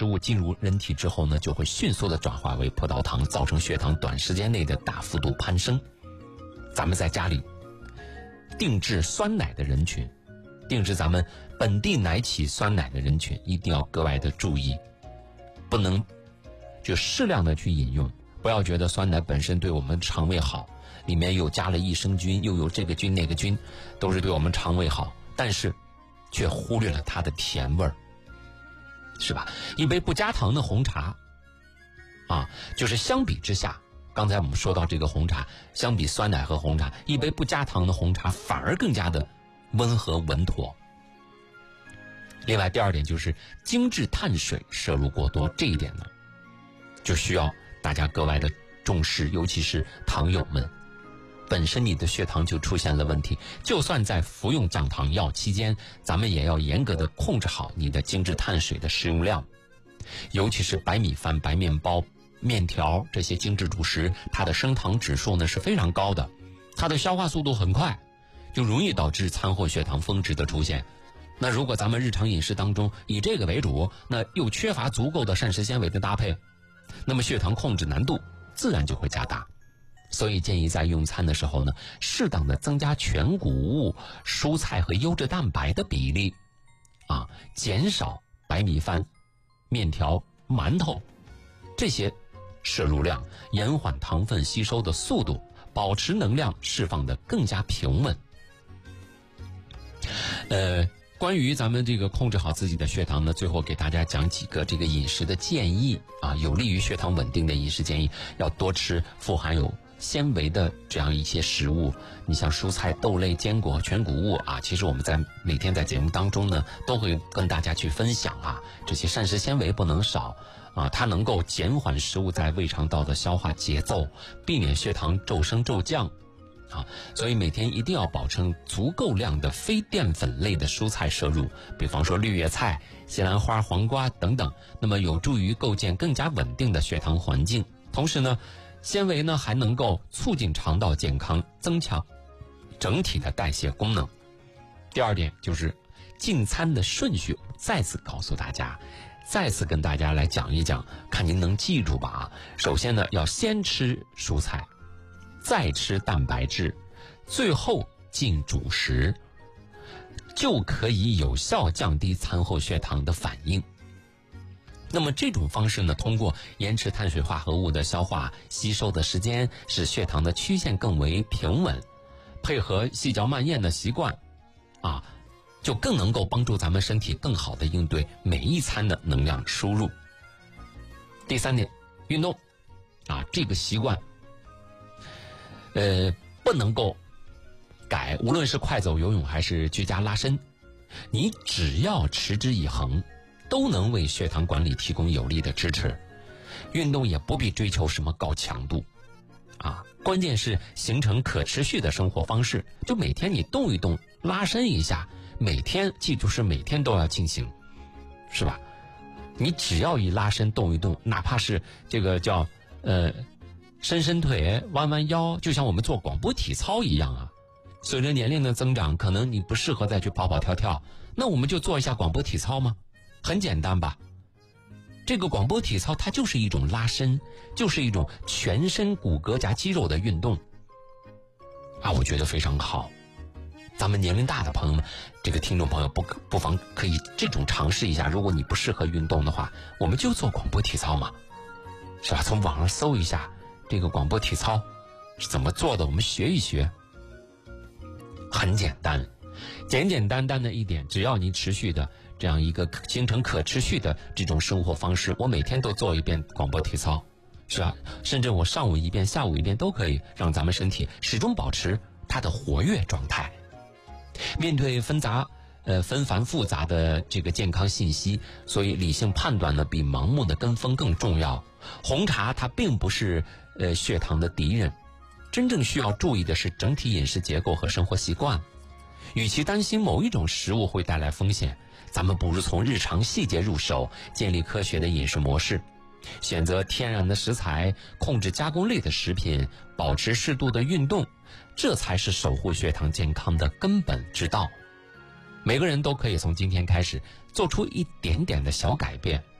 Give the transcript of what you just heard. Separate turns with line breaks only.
食物进入人体之后呢，就会迅速的转化为葡萄糖，造成血糖短时间内的大幅度攀升。咱们在家里定制酸奶的人群，定制咱们本地奶企酸奶的人群，一定要格外的注意，不能就适量的去饮用，不要觉得酸奶本身对我们肠胃好，里面又加了益生菌，又有这个菌那个菌，都是对我们肠胃好，但是却忽略了它的甜味儿，是吧？一杯不加糖的红茶啊，就是相比之下，刚才我们说到这个红茶，相比酸奶和红茶，一杯不加糖的红茶反而更加的温和稳妥。另外第二点就是精致碳水摄入过多，这一点呢就需要大家格外的重视，尤其是糖友们，本身你的血糖就出现了问题，就算在服用降糖药期间，咱们也要严格的控制好你的精致碳水的食用量，尤其是白米饭、白面包、面条这些精致主食，它的升糖指数呢是非常高的，它的消化速度很快，就容易导致餐后血糖峰值的出现。那如果咱们日常饮食当中以这个为主，那又缺乏足够的膳食纤维的搭配，那么血糖控制难度自然就会加大。所以建议在用餐的时候呢，适当的增加全谷物、蔬菜和优质蛋白的比例啊，减少白米饭、面条、馒头这些摄入量，延缓糖分吸收的速度，保持能量释放的更加平稳。关于咱们这个控制好自己的血糖呢，最后给大家讲几个这个饮食的建议啊，有利于血糖稳定的饮食建议。要多吃富含有纤维的这样一些食物，你像蔬菜、豆类、坚果、全谷物啊，其实我们每天在节目当中呢，都会跟大家去分享啊，这些膳食纤维不能少啊，它能够减缓食物在胃肠道的消化节奏，避免血糖骤升骤降啊，所以每天一定要保证足够量的非淀粉类的蔬菜摄入，比方说绿叶菜、西兰花、黄瓜等等，那么有助于构建更加稳定的血糖环境。同时呢，纤维呢还能够促进肠道健康，增强整体的代谢功能。第二点就是进餐的顺序，再次告诉大家，再次跟大家来讲一讲，看您能记住吧。首先呢，要先吃蔬菜，再吃蛋白质，最后进主食，就可以有效降低餐后血糖的反应。那么这种方式呢，通过延迟碳水化合物的消化吸收的时间，使血糖的曲线更为平稳，配合细嚼慢咽的习惯啊，就更能够帮助咱们身体更好的应对每一餐的能量输入。第三点，运动啊，这个习惯不能够改，无论是快走、游泳还是居家拉伸，你只要持之以恒，都能为血糖管理提供有力的支持。运动也不必追求什么高强度啊，关键是形成可持续的生活方式，就每天你动一动，拉伸一下，每天记住是每天都要进行，是吧？你只要一拉伸动一动，哪怕是这个叫伸伸腿、弯弯腰，就像我们做广播体操一样啊。随着年龄的增长，可能你不适合再去跑跑跳跳，那我们就做一下广播体操吗？很简单吧。这个广播体操它就是一种拉伸，就是一种全身骨骼加肌肉的运动啊，我觉得非常好。咱们年龄大的朋友们，这个听众朋友不妨可以这种尝试一下。如果你不适合运动的话，我们就做广播体操嘛，是吧？从网上搜一下这个广播体操是怎么做的，我们学一学。很简单，简简单单的一点，只要你持续的这样一个形成可持续的这种生活方式，我每天都做一遍广播体操，是吧？甚至我上午一遍下午一遍都可以让咱们身体始终保持它的活跃状态。面对纷繁复杂的这个健康信息，所以理性判断呢比盲目的跟风更重要。红茶它并不是血糖的敌人，真正需要注意的是整体饮食结构和生活习惯。与其担心某一种食物会带来风险，咱们不如从日常细节入手，建立科学的饮食模式，选择天然的食材，控制加工类的食品，保持适度的运动，这才是守护血糖健康的根本之道。每个人都可以从今天开始做出一点点的小改变，